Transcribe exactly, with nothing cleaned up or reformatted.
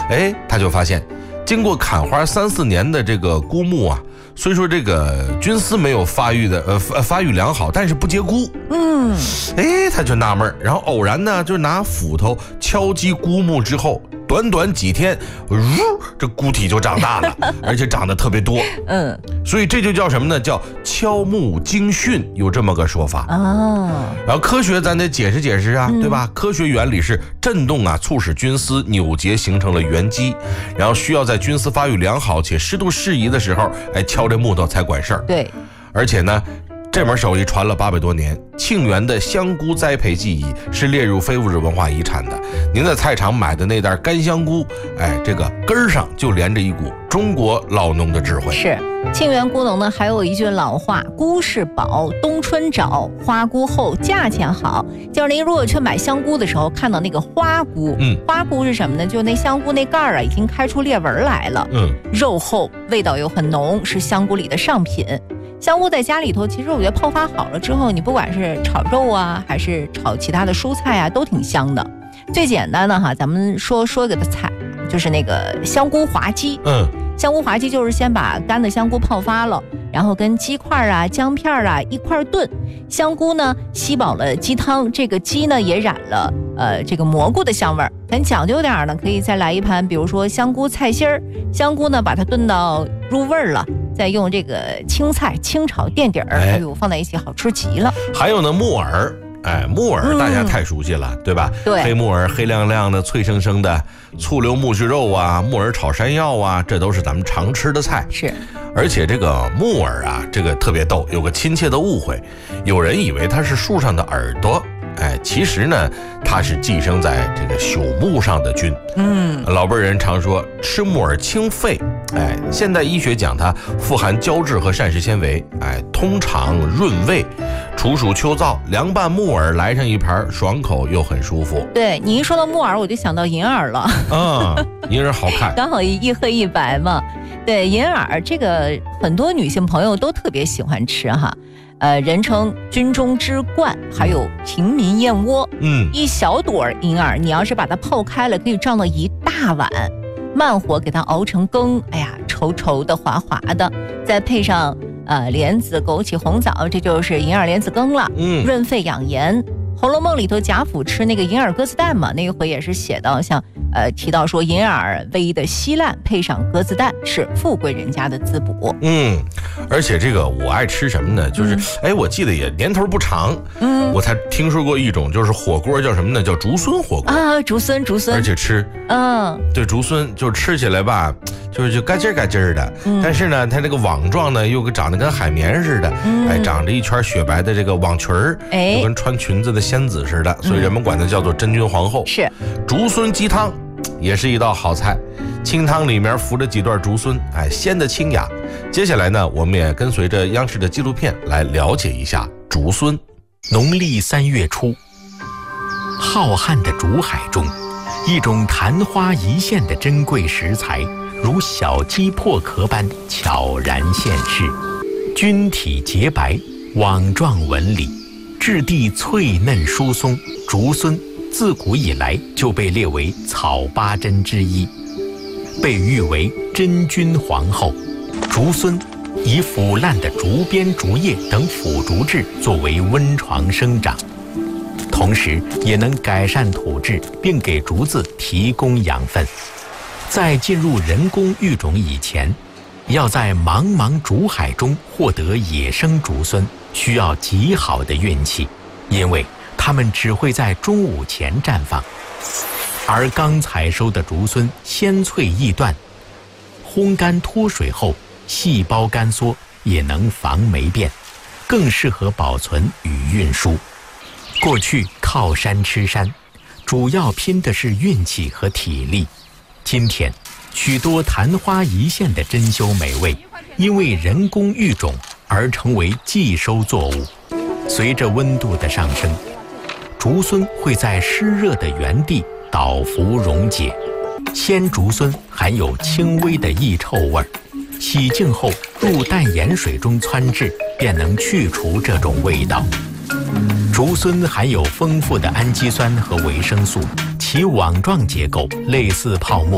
哎，他就发现经过砍花三四年的这个菇木啊，虽说这个菌丝没有发育的呃发育良好，但是不结菇。嗯，哎，他就纳闷，然后偶然呢，就拿斧头敲击菇木之后，短短几天，呜，这菇体就长大了，而且长得特别多。嗯，所以这就叫什么呢？叫敲木惊蕈，有这么个说法。哦，然后科学咱得解释解释啊，嗯、对吧？科学原理是震动啊，促使菌丝扭结形成了原基，然后需要在菌丝发育良好且湿度适宜的时候，哎，敲这木头才管事儿。 对， 而且呢。这门手艺传了八百多年，庆元的香菇栽培技艺是列入非物质文化遗产的。您在菜场买的那袋干香菇，哎，这个根儿上就连着一股中国老农的智慧。 是，庆元菇农呢还有一句老话：菇是宝，冬春找，花菇厚，价钱好。就是您如果去买香菇的时候，看到那个花菇，嗯，花菇是什么呢？就那香菇那盖儿啊，已经开出裂纹来了，嗯，肉厚，味道又很浓，是香菇里的上品。香菇在家里头，其实我觉得泡发好了之后，你不管是炒肉啊，还是炒其他的蔬菜啊，都挺香的。最简单的哈，咱们说说一个菜，就是那个香菇滑鸡。嗯，香菇滑鸡就是先把干的香菇泡发了，然后跟鸡块啊、姜片啊一块炖。香菇呢吸饱了鸡汤，这个鸡呢也染了呃这个蘑菇的香味儿。咱讲究点呢，可以再来一盘，比如说香菇菜心儿。香菇呢把它炖到入味儿了。再用这个青菜清炒垫底儿，哎呦，放在一起好吃极了。 还有呢，木耳，哎，木耳大家太熟悉了，嗯、对吧？ 对， 黑木耳黑亮亮的、脆生生的，醋溜木须肉啊，木耳炒山药啊，这都是咱们常吃的菜。 是， 而且这个木耳啊，这个特别逗，有个亲切的误会，有人以为它是树上的耳朵。哎，其实呢，它是寄生在这个朽木上的菌。嗯，老辈人常说吃木耳清肺。哎，现代医学讲它富含胶质和膳食纤维，哎，通肠润胃。处暑秋燥，凉拌木耳来上一盘，爽口又很舒服。 对，你一说到木耳，我就想到银耳了。 嗯，银耳好看， 刚好一黑一白嘛。对，银耳这个很多女性朋友都特别喜欢吃哈。呃，人称军中之冠，还有平民燕窝。嗯，一小朵银耳，你要是把它泡开了，可以胀到一大碗，慢火给它熬成羹，哎呀，稠稠的、滑滑的，再配上呃莲子、枸杞、红枣，这就是银耳莲子羹了。嗯，润肺养颜。《红楼梦》里头贾府吃那个银耳鸽子蛋嘛，那一回也是写到像呃提到说银耳煨的稀烂，配上鸽子蛋是富贵人家的滋补。 嗯，而且这个我爱吃什么呢？就是、嗯、哎，我记得也年头不长，嗯，我才听说过一种就是火锅叫什么呢？叫竹荪火锅啊，竹荪竹荪， 而且吃，嗯，对，竹荪就吃起来吧，就是就嘎吱嘎吱的、嗯，但是呢，它这个网状呢又长得跟海绵似的，嗯、哎，长着一圈雪白的这个网裙儿，哎，就跟穿裙子的仙子似的，所以人们管它叫做真菌皇后。 是， 竹荪鸡汤也是一道好菜，清汤里面浮着几段竹荪，哎，鲜的清雅。接下来呢，我们也跟随着央视的纪录片来了解一下竹荪。 农历三月初，浩瀚的竹海中，一种昙花一现的珍贵食材，如小鸡破壳般悄然现世，菌体洁白，网状纹理。质地脆嫩疏松，竹荪自古以来就被列为草八珍之一，被誉为真菌皇后。竹荪以腐烂的竹编、竹叶等腐竹质作为温床生长，同时也能改善土质，并给竹子提供养分。在进入人工育种以前，要在茫茫竹海中获得野生竹荪，需要极好的运气，因为它们只会在中午前绽放。而刚采收的竹荪鲜脆易断，烘干脱水后细胞干缩，也能防霉变，更适合保存与运输。过去靠山吃山，主要拼的是运气和体力。今天许多昙花一现的珍馐美味，因为人工育种而成为寄收作物。随着温度的上升，竹荪会在湿热的原地倒伏溶解。鲜竹荪含有轻微的异臭味，洗净后入淡盐水中汆制，便能去除这种味道。竹荪含有丰富的氨基酸和维生素，其网状结构类似泡沫。